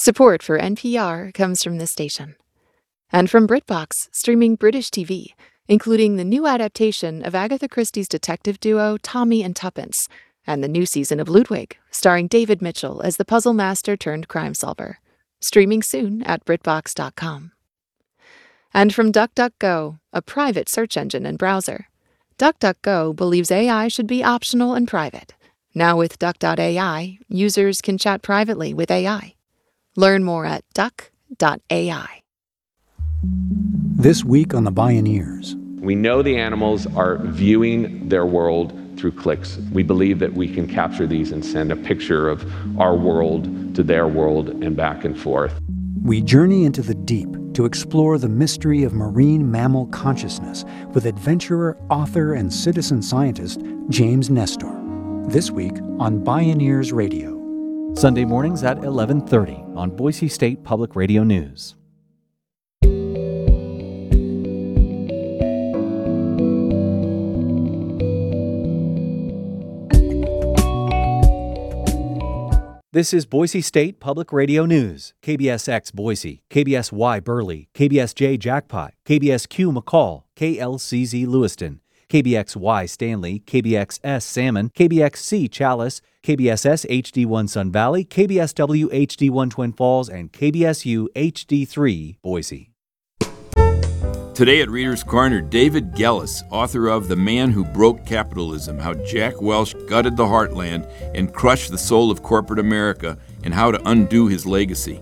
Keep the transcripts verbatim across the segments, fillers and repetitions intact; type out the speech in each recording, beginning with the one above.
Support for N P R comes from this station. And from BritBox, streaming British T V, including the new adaptation of Agatha Christie's detective duo Tommy and Tuppence, and the new season of Ludwig, starring David Mitchell as the puzzle master turned crime solver. Streaming soon at BritBox dot com. And from DuckDuckGo, a private search engine and browser. DuckDuckGo believes A I should be optional and private. Now with Duck dot A I, users can chat privately with A I. Learn more at duck dot A I. This week on The Bioneers. We know the animals are viewing their world through clicks. We believe that we can capture these and send a picture of our world to their world and back and forth. We journey into the deep to explore the mystery of marine mammal consciousness with adventurer, author, and citizen scientist James Nestor. This week on Bioneers Radio. Sunday mornings at eleven thirty on Boise State Public Radio News. This is Boise State Public Radio News. K B S X Boise, K B S Y Burley, K B S J Jackpot, K B S Q McCall, K L C Z Lewiston, K B X Y Stanley, K B X S Salmon, K B X C Chalice, K B S S H D one Sun Valley, K B S W H D one Twin Falls, and K B S U H D three Boise. Today at Reader's Corner, David Gellis, author of The Man Who Broke Capitalism, How Jack Welch Gutted the Heartland and Crushed the Soul of Corporate America, and How to Undo His Legacy.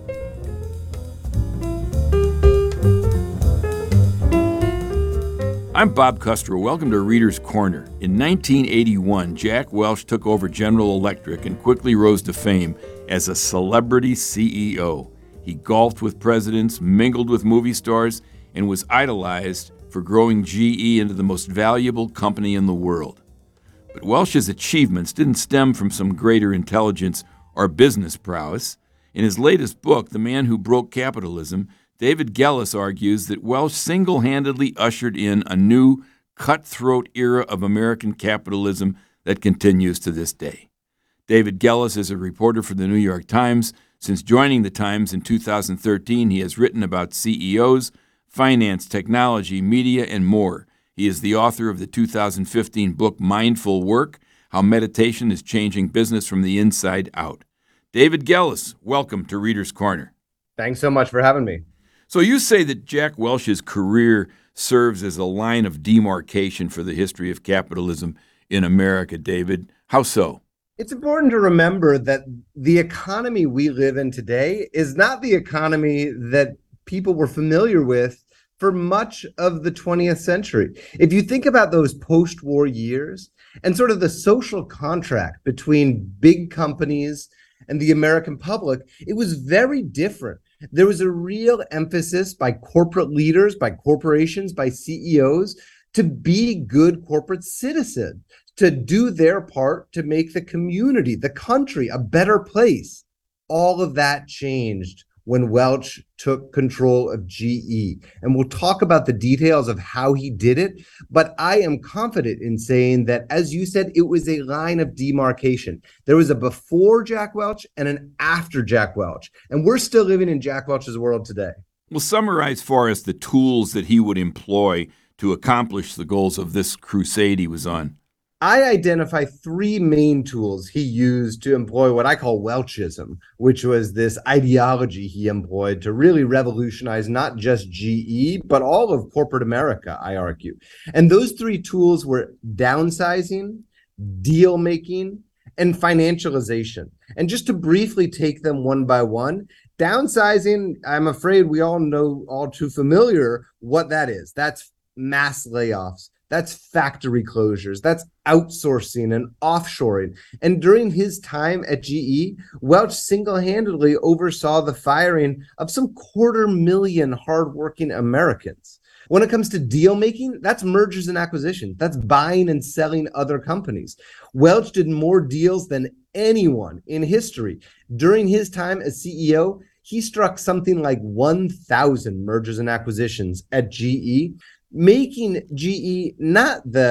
I'm Bob Custer. Welcome to Reader's Corner. In nineteen eighty-one, Jack Welch took over General Electric and quickly rose to fame as a celebrity C E O. He golfed with presidents, mingled with movie stars, and was idolized for growing G E into the most valuable company in the world. But Welch's achievements didn't stem from some greater intelligence or business prowess. In his latest book, The Man Who Broke Capitalism, David Gellis argues that Welch single-handedly ushered in a new, cutthroat era of American capitalism that continues to this day. David Gellis is a reporter for the New York Times. Since joining the Times in two thousand thirteen, he has written about C E Os, finance, technology, media, and more. He is the author of the two thousand fifteen book Mindful Work, How Meditation is Changing Business from the Inside Out. David Gellis, welcome to Reader's Corner. Thanks so much for having me. So you say that Jack Welch's career serves as a line of demarcation for the history of capitalism in America, David. How so? It's important to remember that the economy we live in today is not the economy that people were familiar with for much of the twentieth century. If you think about those post-war years and sort of the social contract between big companies and the American public, it was very different. There was a real emphasis by corporate leaders, by corporations, by C E Os to be good corporate citizens, to do their part to make the community, the country, a better place. All of that changed when Welch took control of G E. And we'll talk about the details of how he did it, but I am confident in saying that, as you said, it was a line of demarcation. There was a before Jack Welch and an after Jack Welch, and we're still living in Jack Welch's world today. Well, summarize for us the tools that he would employ to accomplish the goals of this crusade he was on. I identify three main tools he used to employ what I call Welchism, which was this ideology he employed to really revolutionize not just G E, but all of corporate America, I argue. And those three tools were downsizing, deal making, and financialization. And just to briefly take them one by one, downsizing, I'm afraid we all know all too familiar what that is. That's mass layoffs. That's factory closures. That's outsourcing and offshoring. And during his time at G E, Welch single-handedly oversaw the firing of some quarter million hardworking Americans. When it comes to deal making, that's mergers and acquisitions. That's buying and selling other companies. Welch did more deals than anyone in history. During his time as C E O, he struck something like one thousand mergers and acquisitions at G E, making G E not the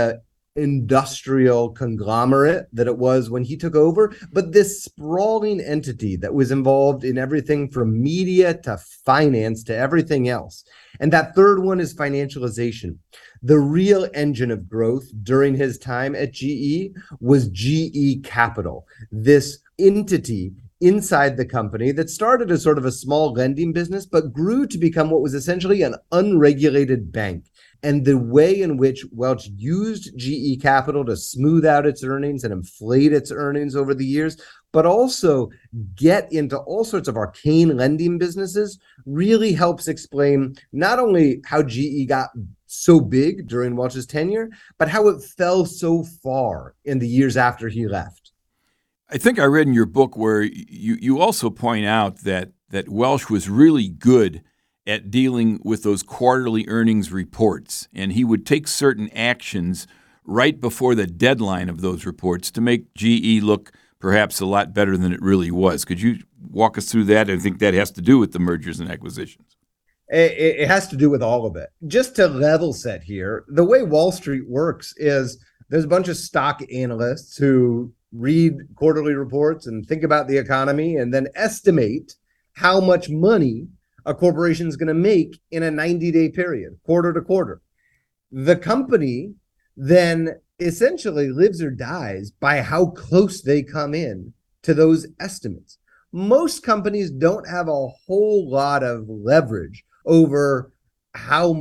industrial conglomerate that it was when he took over, but this sprawling entity that was involved in everything from media to finance to everything else. And that third one is financialization. The real engine of growth during his time at G E was G E Capital, this entity inside the company that started as sort of a small lending business, but grew to become what was essentially an unregulated bank. And the way in which Welch used G E Capital to smooth out its earnings and inflate its earnings over the years, but also get into all sorts of arcane lending businesses, really helps explain not only how G E got so big during Welch's tenure, but how it fell so far in the years after he left. I think I read in your book where you, you also point out that, that Welch was really good at dealing with those quarterly earnings reports, and he would take certain actions right before the deadline of those reports to make G E look perhaps a lot better than it really was. Could you walk us through that? I think that has to do with the mergers and acquisitions. It, it has to do with all of it. Just to level set here, the way Wall Street works is there's a bunch of stock analysts who read quarterly reports and think about the economy and then estimate how much money a corporation is going to make in a ninety-day period, quarter to quarter. The company then essentially lives or dies by how close they come in to those estimates. Most companies don't have a whole lot of leverage over how